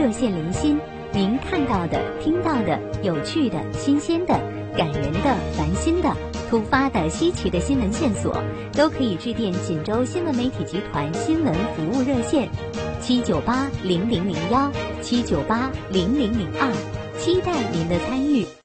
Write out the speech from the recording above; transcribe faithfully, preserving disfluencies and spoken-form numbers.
热线零星，您看到的、听到的、有趣的、新鲜的、感人的、烦心的、突发的、稀奇的新闻线索，都可以致电锦州新闻媒体集团新闻服务热线七九八零零零幺七九八零零零二，期待您的参与。